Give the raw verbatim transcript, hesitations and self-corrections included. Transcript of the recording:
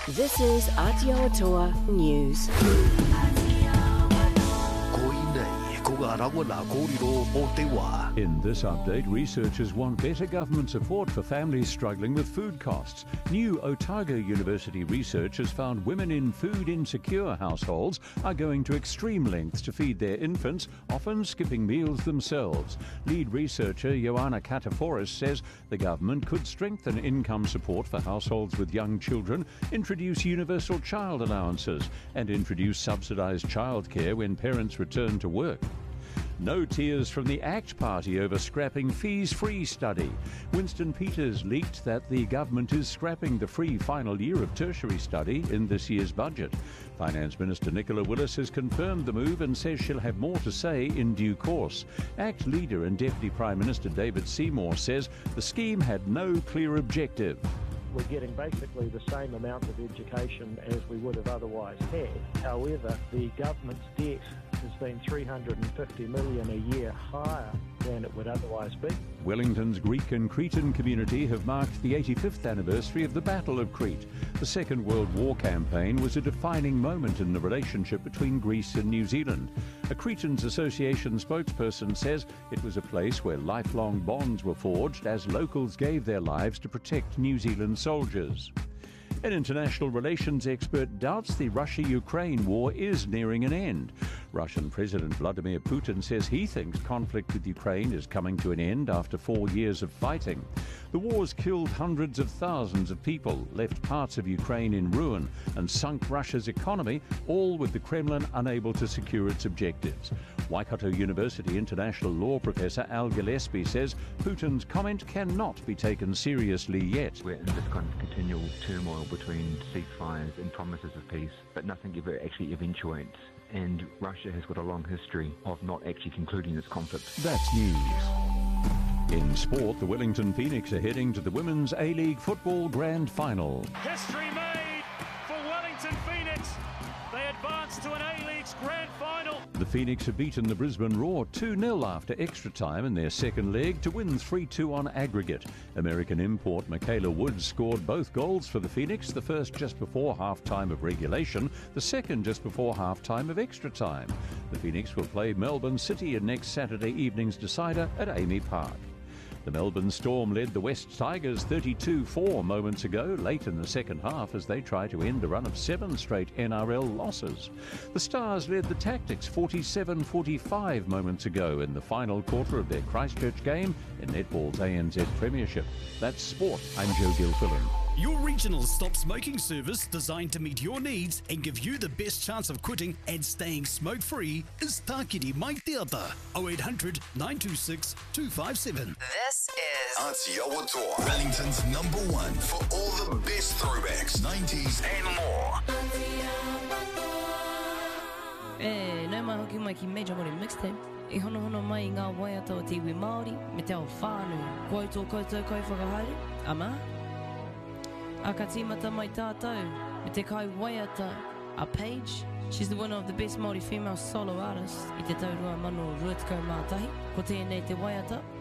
This is Aotearoa News. In this update, researchers want better government support for families struggling with food costs. New Otago University research has found women in food-insecure households are going to extreme lengths to feed their infants, often skipping meals themselves. Lead researcher Ioana Kataforis says the government could strengthen income support for households with young children, introduce universal child allowances, and introduce subsidised childcare when parents return to work. No tears from the ACT Party over scrapping fees-free study. Winston Peters leaked that the government is scrapping the free final year of tertiary study in this year's budget. Finance Minister Nicola Willis has confirmed the move and says she'll have more to say in due course. ACT leader and Deputy Prime Minister David Seymour says the scheme had no clear objective. We're getting basically the same amount of education as we would have otherwise had. However, the government's debt has been three hundred fifty million dollars a year higher than it would otherwise be. Wellington's Greek and Cretan community have marked the eighty-fifth anniversary of the Battle of Crete. The Second World War campaign was a defining moment in the relationship between Greece and New Zealand. A Cretans Association spokesperson says it was a place where lifelong bonds were forged as locals gave their lives to protect New Zealand soldiers. An international relations expert doubts the Russia-Ukraine war is nearing an end. Russian President Vladimir Putin says he thinks conflict with Ukraine is coming to an end after four years of fighting. The war's killed hundreds of thousands of people, left parts of Ukraine in ruin, and sunk Russia's economy, all with the Kremlin unable to secure its objectives. Waikato University international law professor Al Gillespie says Putin's comment cannot be taken seriously yet. We're in this kind of continual turmoil between ceasefires and promises of peace, but nothing ever actually eventuates. And Russia has got a long history of not actually concluding its conflict. That's news. In sport, the Wellington Phoenix are heading to the Women's A-League Football Grand Final. History made for Wellington Phoenix. They advance to an A-League's Grand Final. The Phoenix have beaten the Brisbane Roar two nil after extra time in their second leg to win three two on aggregate. American import Michaela Woods scored both goals for the Phoenix, the first just before half-time of regulation, the second just before half-time of extra time. The Phoenix will play Melbourne City in next Saturday evening's decider at Amy Park. The Melbourne Storm led the West Tigers thirty-two four moments ago, late in the second half, as they try to end a run of seven straight N R L losses. The Stars led the Tactics forty-seven forty-five moments ago in the final quarter of their Christchurch game in netball's A N Z Premiership. That's sport. I'm Joe Gilfillan. Your regional stop smoking service designed to meet your needs and give you the best chance of quitting and staying smoke-free is Tākiri Mai Te Ata, oh eight hundred, nine two six, two five seven. This is Aotearoa, Wellington's number one for all the best throwbacks, nineties and more. E, nau mai hoki mai ki Major Mori Mixtape. I hono hono mai ngā waiata o te iwi Māori, me te ao whānui. Koe tō koutou kai whakahaere, ama? A ka tīmata mai tātou, me te kai waiata, a Paige. She's the winner of the Best Māori Female Solo Artist i te taurua mano ruatikau mātahi. Ko tēnei te waiata,